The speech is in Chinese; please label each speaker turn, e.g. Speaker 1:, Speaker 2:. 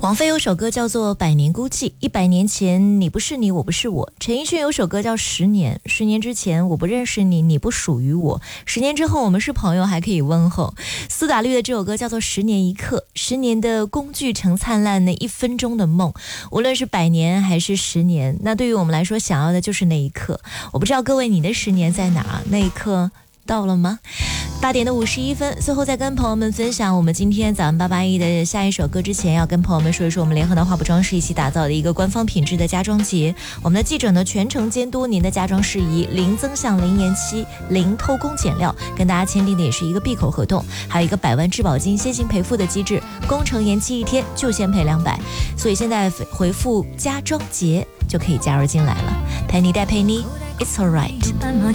Speaker 1: 王菲有首歌叫做《百年孤寂》，100年前你不是你，我不是我。陈奕迅有首歌叫《10年》，10年之前我不认识你，你不属于我；10年之后我们是朋友，还可以问候。苏打绿的这首歌叫做《10年一刻》，10年的工具成灿烂那1分钟的梦。无论是100年还是10年，那对于我们来说，想要的就是那一刻。我不知道各位你的10年在哪？那一刻到了吗？8点的51分，最后再跟朋友们分享我们今天早上881的下一首歌之前，要跟朋友们说一说我们联合的花圃装饰一起打造的一个官方品质的家装节。我们的记者呢全程监督您的家装事宜，零增项、零延期、零偷工减料，跟大家签订的也是一个闭口合同，还有一个100万质保金先行赔付的机制，工程延期1天就先赔200，所以现在回复家装节就可以加入进来了，陪你带陪你 ，It's alright。